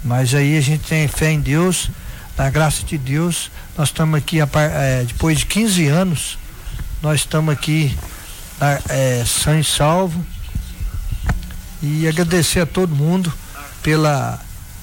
Mas aí a gente tem fé em Deus, na graça de Deus. Nós estamos aqui depois de 15 anos, nós estamos aqui sã e salvo, e agradecer a todo mundo pela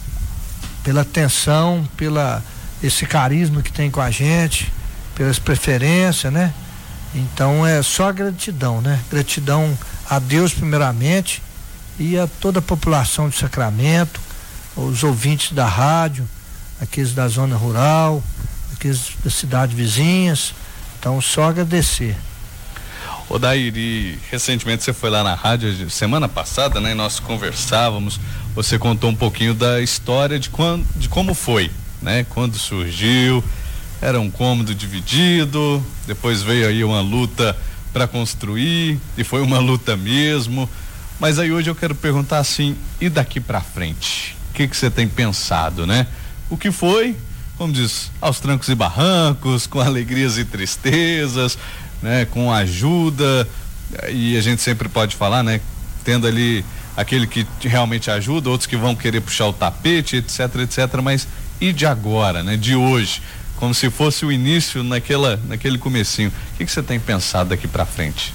atenção, esse carisma que tem com a gente, pelas preferências, né? Então é só gratidão, né? Gratidão a Deus primeiramente e a toda a população de Sacramento, os ouvintes da rádio, aqueles da zona rural, aqueles das cidades vizinhas. Então só agradecer. Odair, e recentemente você foi lá na rádio semana passada, né? E nós conversávamos, você contou um pouquinho da história de como foi, né? Quando surgiu, era um cômodo dividido, depois veio aí uma luta para construir, e foi uma luta mesmo. Mas aí hoje eu quero perguntar assim, e daqui para frente? O que você tem pensado, né? O que foi, como diz, aos trancos e barrancos, com alegrias e tristezas, né? Com ajuda, e a gente sempre pode falar, né? Tendo ali aquele que realmente ajuda, outros que vão querer puxar o tapete, etc, mas e de agora, né? De hoje, como se fosse o início naquele comecinho. O que você tem pensado daqui para frente?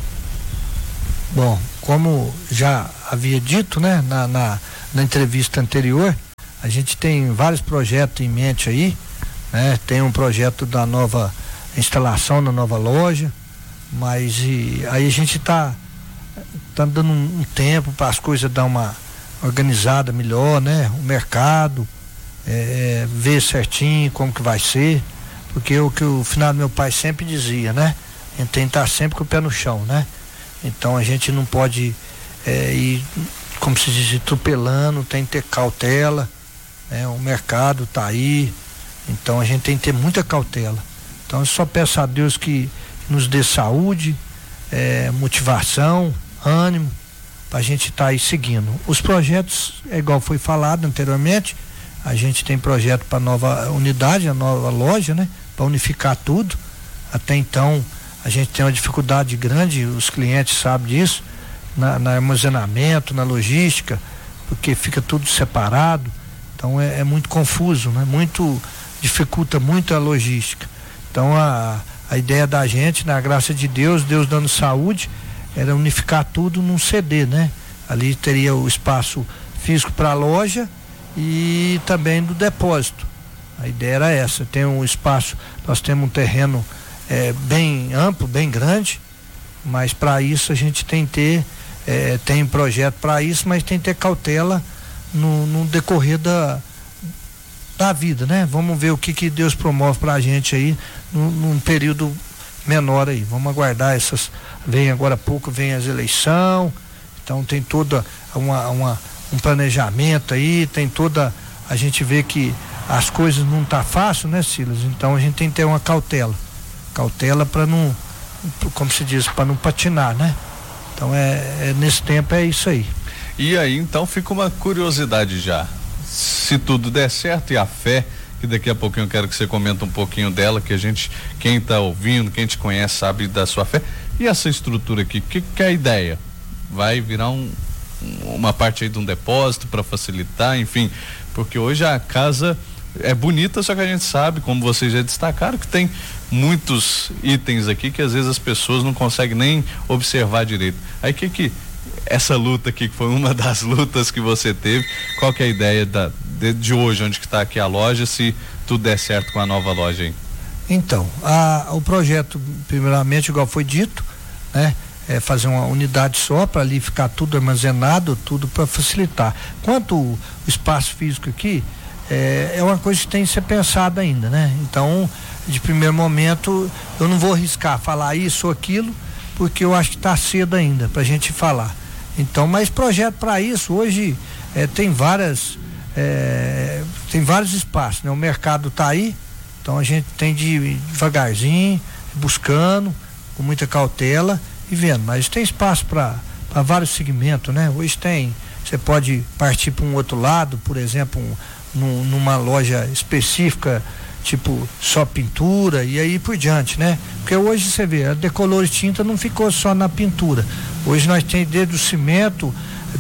Bom, como já havia dito, né? Na entrevista anterior, a gente tem vários projetos em mente aí, né? Tem um projeto da nova instalação na nova loja, mas aí a gente tá dando um tempo para as coisas dar uma organizada melhor, né? O mercado, ver certinho como que vai ser, porque o que o finado meu pai sempre dizia, né? A gente tem que estar sempre com o pé no chão, né? Então a gente não pode ir, como se diz, atropelando, tem que ter cautela, né? O mercado tá aí, então a gente tem que ter muita cautela. Então eu só peço a Deus que nos dê saúde, motivação, ânimo, para a gente estar aí seguindo. Os projetos, igual foi falado anteriormente, a gente tem projeto para nova unidade, a nova loja, né? Para unificar tudo. Até então a gente tem uma dificuldade grande, os clientes sabem disso, na armazenamento, na logística, porque fica tudo separado, então é muito confuso, né? Dificulta muito a logística. Então a ideia da gente, na graça de Deus dando saúde, era unificar tudo num CD, né? Ali teria o espaço físico para a loja e também do depósito. A ideia era essa. Tem um espaço, nós temos um terreno bem amplo, bem grande, mas para isso a gente tem que ter, tem um projeto para isso, mas tem que ter cautela no decorrer da vida, né? Vamos ver o que Deus promove pra gente aí num período menor aí. Vamos aguardar vem agora há pouco, vem as eleições, então tem toda um planejamento aí, a gente vê que as coisas não tá fácil, né, Silas? Então a gente tem que ter uma cautela para não, como se diz, para não patinar, né? Então nesse tempo é isso aí. E aí então fica uma curiosidade já, se tudo der certo, e a fé, que daqui a pouquinho eu quero que você comente um pouquinho dela, que quem tá ouvindo, quem te conhece sabe da sua fé. E essa estrutura aqui, que é a ideia? Vai virar uma parte aí de um depósito para facilitar, enfim, porque hoje a casa é bonita, só que a gente sabe, como vocês já destacaram, que tem muitos itens aqui que às vezes as pessoas não conseguem nem observar direito. Aí essa luta aqui, que foi uma das lutas que você teve, qual que é a ideia de hoje, onde que está aqui a loja, se tudo der certo com a nova loja aí? Então, o projeto, primeiramente, igual foi dito, né? Fazer uma unidade só para ali ficar tudo armazenado, tudo para facilitar. Quanto o espaço físico aqui, é uma coisa que tem que ser pensada ainda, né? Então, de primeiro momento, eu não vou arriscar falar isso ou aquilo, porque eu acho que está cedo ainda para a gente falar. Então, mas projeto para isso hoje tem vários espaços, né? O mercado está aí, então a gente tem de ir devagarzinho, buscando, com muita cautela e vendo, mas tem espaço para vários segmentos, né? Hoje você pode partir para um outro lado, por exemplo, numa loja específica, tipo só pintura e aí por diante, né? Porque hoje você vê, a Decolores Tinta não ficou só na pintura. Hoje nós temos desde o cimento,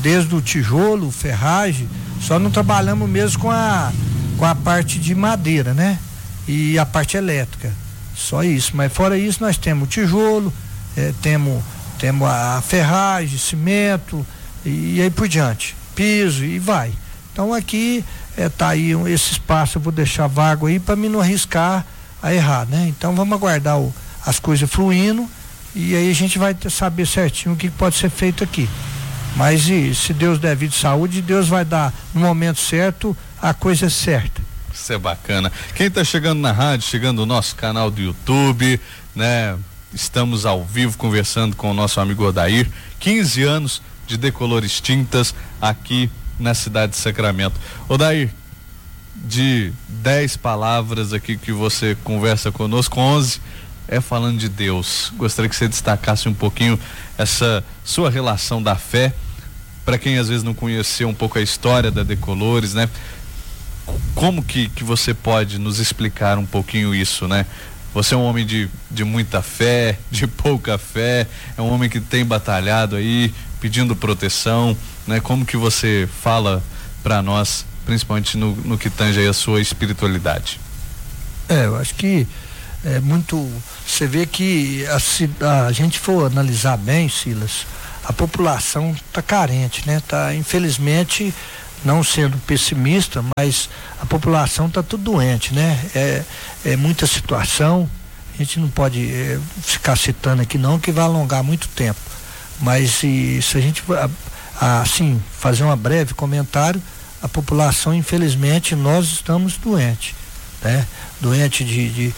desde o tijolo, ferragem, só não trabalhamos mesmo com a parte de madeira, né? E a parte elétrica, só isso. Mas fora isso nós temos o tijolo, temos a ferragem, cimento e aí por diante, piso e vai. Então aqui tá aí esse espaço, eu vou deixar vago aí para mim não arriscar a errar, né? Então vamos aguardar as coisas fluindo e aí a gente vai saber certinho o que pode ser feito aqui. Mas se Deus der vida e saúde, Deus vai dar no momento certo a coisa certa. Isso é bacana. Quem está chegando na rádio, chegando no nosso canal do YouTube, né? Estamos ao vivo conversando com o nosso amigo Odair, 15 anos de Decolores Tintas aqui na cidade de Sacramento. Odair, de 10 palavras aqui que você conversa conosco, 11 é falando de Deus. Gostaria que você destacasse um pouquinho essa sua relação da fé, para quem às vezes não conheceu um pouco a história da Decolores, né? Como que você pode nos explicar um pouquinho isso, né? Você é um homem de muita fé, de pouca fé, é um homem que tem batalhado aí, pedindo proteção, né? Como que você fala para nós, principalmente no que tange aí a sua espiritualidade? Eu acho que é muito, você vê que a gente for analisar bem, Silas, a população está carente, né? Tá, infelizmente, não sendo pessimista, mas a população está tudo doente, né? É muita situação, a gente não pode ficar citando aqui não, que vai alongar muito tempo, mas se a gente assim fazer um breve comentário, a população, infelizmente, nós estamos doentes, né? Doente de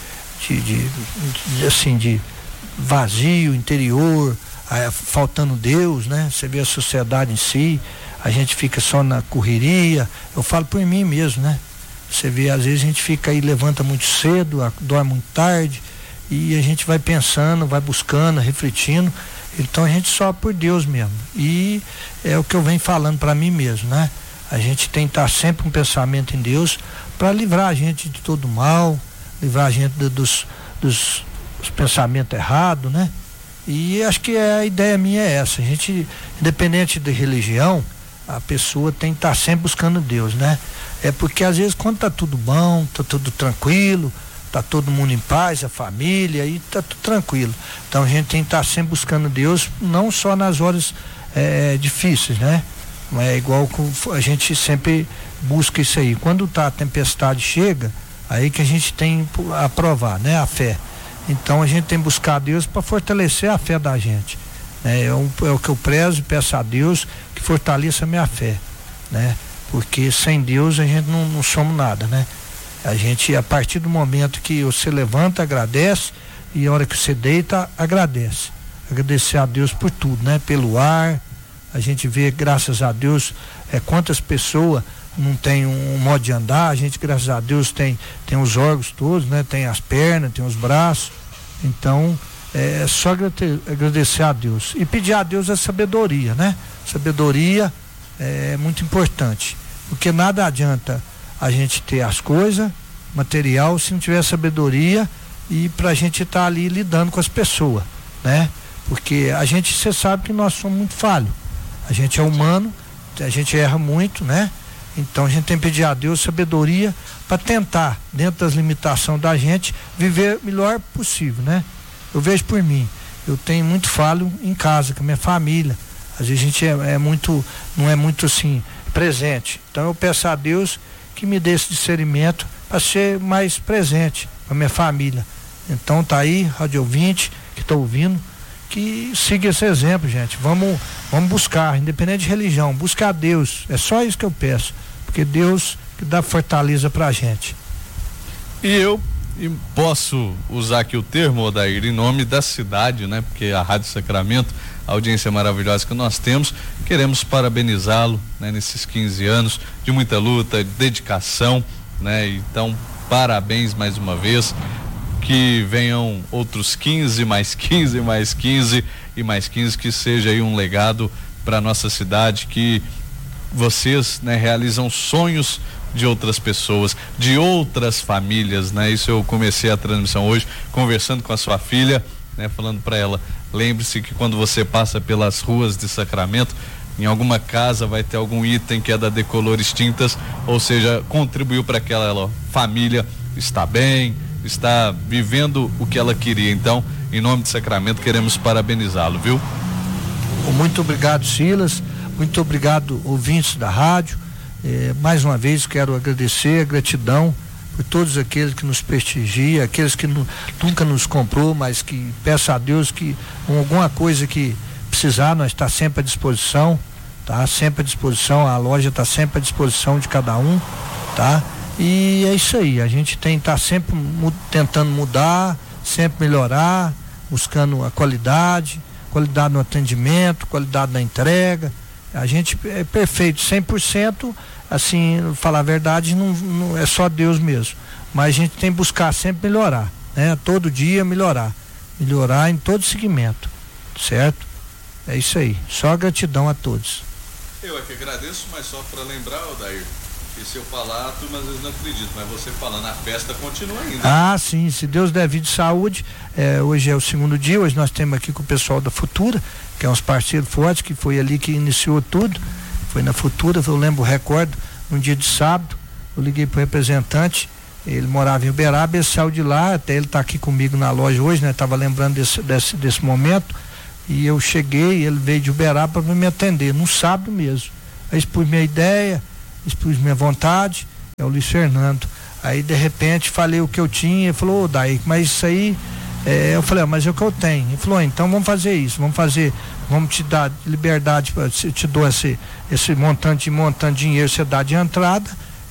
vazio interior, faltando Deus, né? Você vê a sociedade em si, a gente fica só na correria. Eu falo por mim mesmo, né? Você vê, às vezes a gente fica aí, levanta muito cedo, dorme muito tarde, e a gente vai pensando, vai buscando, refletindo. Então a gente só por Deus mesmo. E é o que eu venho falando para mim mesmo, né? A gente tem que estar sempre um pensamento em Deus para livrar a gente de todo mal, livrar a gente dos pensamentos errados, né? E acho que a ideia minha é essa. A gente, independente de religião, a pessoa tem que estar sempre buscando Deus, né? É porque às vezes quando tá tudo bom, tá tudo tranquilo, tá todo mundo em paz, a família, aí tá tudo tranquilo. Então a gente tem que estar sempre buscando Deus, não só nas horas difíceis, né? É igual a gente sempre busca isso aí. Quando a tempestade chega, aí que a gente tem a provar, né? A fé. Então a gente tem que buscar Deus para fortalecer a fé da gente. É o que eu prezo e peço a Deus que fortaleça a minha fé, né? Porque sem Deus a gente não somos nada, né? A gente, a partir do momento que você levanta, agradece, e a hora que você deita, agradece. Agradecer a Deus por tudo, né? Pelo ar, a gente vê, graças a Deus, quantas pessoas não tem um modo de andar, a gente, graças a Deus, tem os órgãos todos, né? Tem as pernas, tem os braços. Então é só agradecer a Deus e pedir a Deus a sabedoria, né? Sabedoria é muito importante, porque nada adianta a gente ter as coisas, material, se não tiver sabedoria e pra gente estar ali lidando com as pessoas, né? Porque você sabe que nós somos muito falhos, a gente é humano, a gente erra muito, né? Então a gente tem que pedir a Deus sabedoria para tentar, dentro das limitações da gente, viver o melhor possível, né? Eu vejo por mim, eu tenho muito falho em casa, com a minha família. Às vezes a gente não é muito assim, presente. Então eu peço a Deus que me dê esse discernimento para ser mais presente com a minha família. Então tá aí, rádio ouvinte, que está ouvindo, que siga esse exemplo, gente. Vamos buscar, independente de religião, buscar Deus. É só isso que eu peço, porque Deus que dá fortaleza pra gente. E eu posso usar aqui o termo, Odair, em nome da cidade, né? Porque a Rádio Sacramento, a audiência maravilhosa que nós temos, queremos parabenizá-lo, né? Nesses 15 anos de muita luta, de dedicação, né? Então, parabéns mais uma vez, que venham outros 15, mais 15, mais 15 e mais 15, que seja aí um legado para nossa cidade, que vocês, né, realizam sonhos de outras pessoas, de outras famílias, né? Isso eu comecei a transmissão hoje conversando com a sua filha, né? Falando para ela, lembre-se que quando você passa pelas ruas de Sacramento, em alguma casa vai ter algum item que é da Decolores Tintas, ou seja, contribuiu para aquela família estar bem, está vivendo o que ela queria. Então, em nome de Sacramento, queremos parabenizá-lo, viu? Muito obrigado, Silas. Muito obrigado, ouvintes da rádio. Mais uma vez quero agradecer, gratidão por todos aqueles que nos prestigiam, aqueles que nunca nos comprou, mas que peço a Deus que alguma coisa que precisar, nós está sempre à disposição, tá? Sempre à disposição, a loja está sempre à disposição de cada um, tá? E é isso aí, a gente tá sempre tentando mudar, sempre melhorar, buscando a qualidade no atendimento, qualidade na entrega. A gente é perfeito, 100%, assim, falar a verdade, não é só Deus mesmo, mas a gente tem que buscar sempre melhorar, né? Todo dia melhorar em todo segmento, certo? É isso aí, só gratidão a todos. Eu é que agradeço, mas só para lembrar, Odair, que se eu falar, tu às vezes não acredito, mas você falando, a festa continua ainda. Ah, sim, se Deus der vida e saúde, hoje é o segundo dia, hoje nós temos aqui com o pessoal da Futura, que é uns parceiros fortes, que foi ali que iniciou tudo, foi na Futura, eu lembro, recordo, num dia de sábado, eu liguei pro representante, ele morava em Uberaba, ele saiu de lá, até ele tá aqui comigo na loja hoje, né? Tava lembrando desse momento, e eu cheguei, ele veio de Uberaba para me atender, no sábado mesmo. Aí expus minha ideia, expus minha vontade, é o Luiz Fernando. Aí de repente falei o que eu tinha, ele falou, daí, mas isso aí, eu falei, mas é o que eu tenho. Ele falou, então vamos fazer isso, vamos te dar liberdade, te dou esse montante de dinheiro, você dá de entrada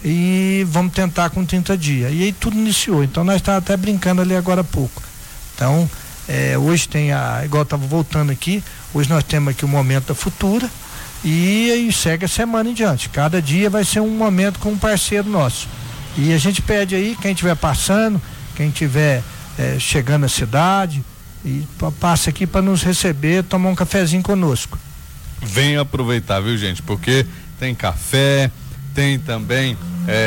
e vamos tentar com 30 dias. E aí tudo iniciou, então nós estávamos até brincando ali agora há pouco. Então, hoje tem igual eu estava voltando aqui, hoje nós temos aqui o momento da Futura e aí segue a semana em diante. Cada dia vai ser um momento com um parceiro nosso. E a gente pede aí, quem estiver passando, quem estiver chegando na cidade, e passa aqui para nos receber, tomar um cafezinho conosco. Venha aproveitar, viu, gente? Porque tem café, tem também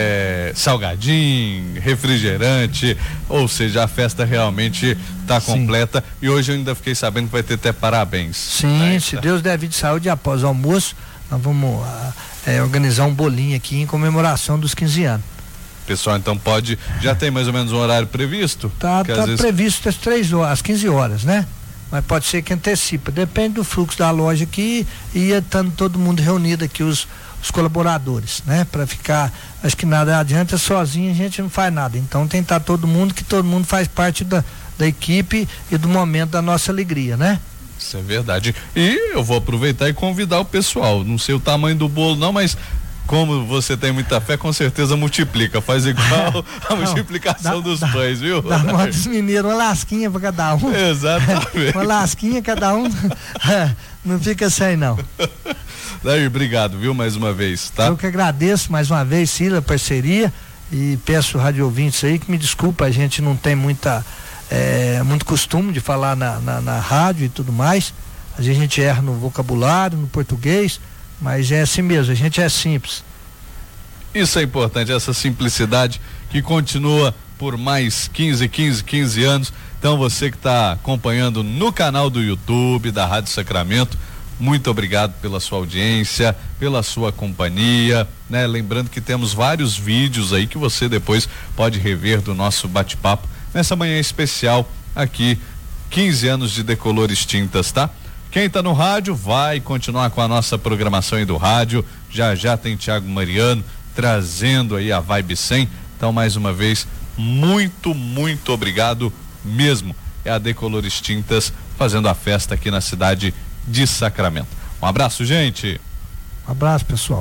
salgadinho, refrigerante, ou seja, a festa realmente está completa. E hoje eu ainda fiquei sabendo que vai ter até parabéns. Sim, se Deus der vida e saúde, após o almoço, nós vamos organizar um bolinho aqui em comemoração dos 15 anos. Pessoal, então já tem mais ou menos um horário previsto? Tá previsto às 15 horas, né? Mas pode ser que antecipa, depende do fluxo da loja aqui e estando todo mundo reunido aqui, os colaboradores, né? Para ficar, acho que nada adianta, sozinho a gente não faz nada, então tem que estar todo mundo faz parte da equipe e do momento da nossa alegria, né? Isso é verdade. E eu vou aproveitar e convidar o pessoal, não sei o tamanho do bolo não, mas como você tem muita fé, com certeza multiplica, faz igual a multiplicação dos pães, viu? Dá modo dos mineiros, uma lasquinha para cada um. Exatamente. Uma lasquinha cada um, não fica sem não. Daí, obrigado, viu, mais uma vez, tá? Eu que agradeço mais uma vez, Sila, a parceria, e peço rádio ouvintes aí que me desculpa, a gente não tem muito costume de falar na rádio e tudo mais, a gente erra no vocabulário, no português, mas é assim mesmo, a gente é simples. Isso é importante, essa simplicidade que continua por mais 15 anos. Então você que está acompanhando no canal do YouTube da Rádio Sacramento, muito obrigado pela sua audiência, pela sua companhia, né? Lembrando que temos vários vídeos aí que você depois pode rever do nosso bate-papo nessa manhã especial aqui, 15 anos de Decolores Tintas, tá? Quem está no rádio vai continuar com a nossa programação aí do rádio. Já tem Thiago Mariano trazendo aí a Vibe 100. Então, mais uma vez, muito obrigado mesmo. É a Decolores Tintas fazendo a festa aqui na cidade de Sacramento. Um abraço, gente. Um abraço, pessoal.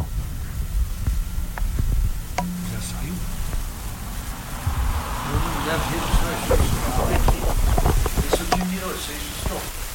Já saiu? Eu não deve ver, esse eu admiro vocês.